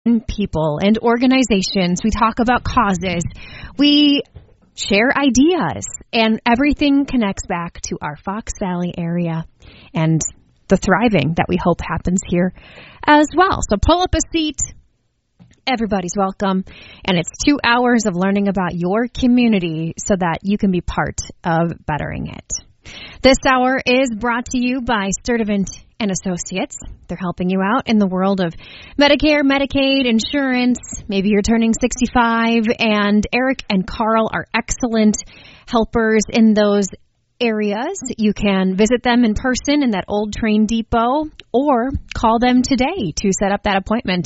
people and organizations. We talk about causes. We share ideas, and everything connects back to our Fox Valley area and the thriving that we hope happens here as well. So pull up a seat. Everybody's welcome. And it's 2 hours of learning about your community so that you can be part of bettering it. This hour is brought to you by Sturdivant & Associates. They're helping you out in the world of Medicare, Medicaid, insurance. Maybe you're turning 65, and Eric and Carl are excellent helpers in those areas. You can visit them in person in that old train depot or call them today to set up that appointment.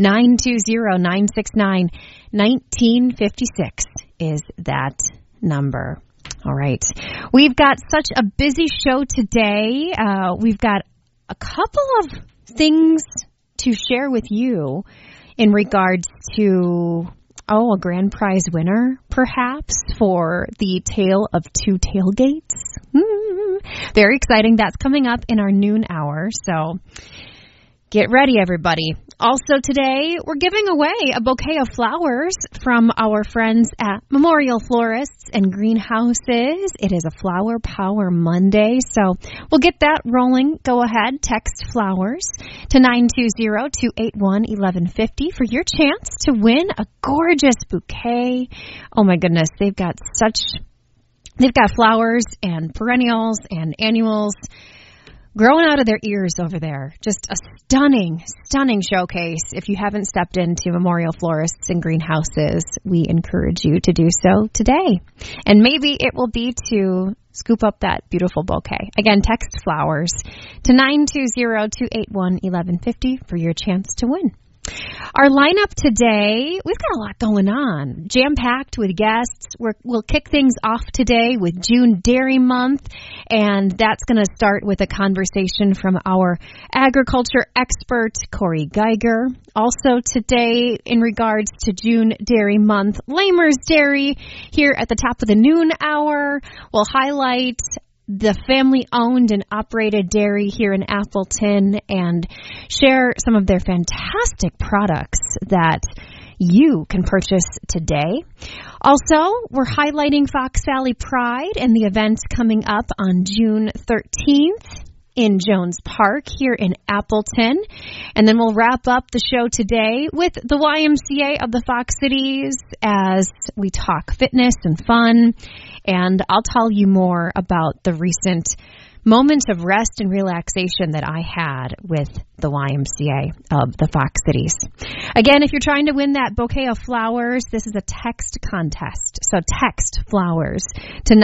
920-969-1956 is that number. All right. We've got such a busy show today. We've got a couple of things to share with you in regards to, a grand prize winner, perhaps, for the Tale of Two Tailgates. Very exciting. That's coming up in our noon hour, so get ready, everybody. Also today, we're giving away a bouquet of flowers from our friends at Memorial Florists and Greenhouses. It is a Flower Power Monday, so we'll get that rolling. Go ahead, text flowers to 920-281-1150 for your chance to win a gorgeous bouquet. Oh my goodness, they've got flowers and perennials and annuals growing out of their ears over there. Just a stunning, stunning showcase. If you haven't stepped into Memorial Florists and Greenhouses, we encourage you to do so today. And maybe it will be to scoop up that beautiful bouquet. Again, text flowers to 920-281-1150 for your chance to win. Our lineup today, we've got a lot going on, jam-packed with guests. We'll kick things off today with June Dairy Month, and that's going to start with a conversation from our agriculture expert, Corey Geiger. Also today, in regards to June Dairy Month, Lamers Dairy here at the top of the noon hour will highlight the family-owned and operated dairy here in Appleton and share some of their fantastic products that you can purchase today. Also, we're highlighting Fox Valley Pride and the events coming up on June 13th. In Jones Park here in Appleton. And then we'll wrap up the show today with the YMCA of the Fox Cities as we talk fitness and fun. And I'll tell you more about the recent moment of rest and relaxation that I had with the YMCA of the Fox Cities. Again, if you're trying to win that bouquet of flowers, this is a text contest. So text flowers to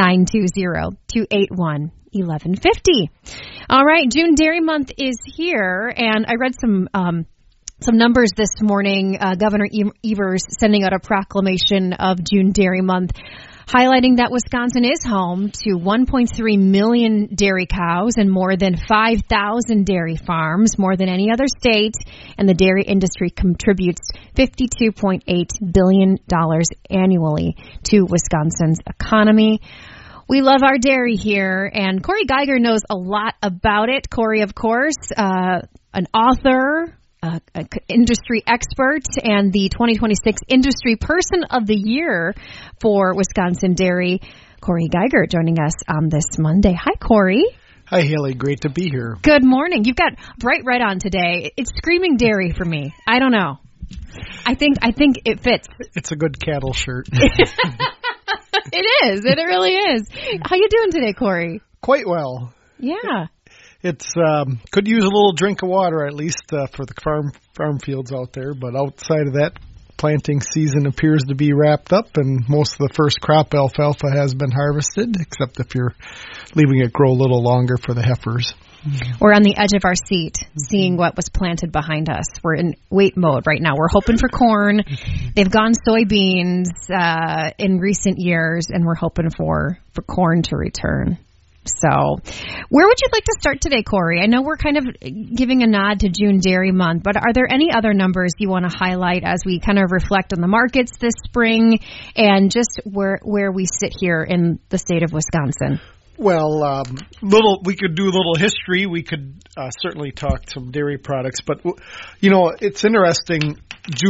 920-281-1150. All right, June Dairy Month is here, and I read some numbers this morning. Governor Evers sending out a proclamation of June Dairy Month, highlighting that Wisconsin is home to 1.3 million dairy cows and more than 5,000 dairy farms, more than any other state, and the dairy industry contributes $52.8 billion annually to Wisconsin's economy. We love our dairy here, and Corey Geiger knows a lot about it. Corey, of course, an author, an industry expert, and the 2026 Industry Person of the Year for Wisconsin Dairy. Corey Geiger joining us on this Monday. Hi, Corey. Hi, Haley. Great to be here. Good morning. You've got bright red on today. It's screaming dairy for me. I don't know. I think it fits. It's a good cattle shirt. It is. It really is. How you doing today, Corey? Quite well. Yeah. It's could use a little drink of water at least for the farm fields out there, but outside of that, planting season appears to be wrapped up, and most of the first crop alfalfa has been harvested, except if you're leaving it grow a little longer for the heifers. We're on the edge of our seat, seeing what was planted behind us. We're in wait mode right now. We're hoping for corn. They've gone soybeans in recent years, and we're hoping for corn to return. So where would you like to start today, Corey? I know we're kind of giving a nod to June Dairy Month, but are there any other numbers you want to highlight as we kind of reflect on the markets this spring and just where we sit here in the state of Wisconsin? Well, we could do a little history. We could certainly talk some dairy products, but it's interesting. June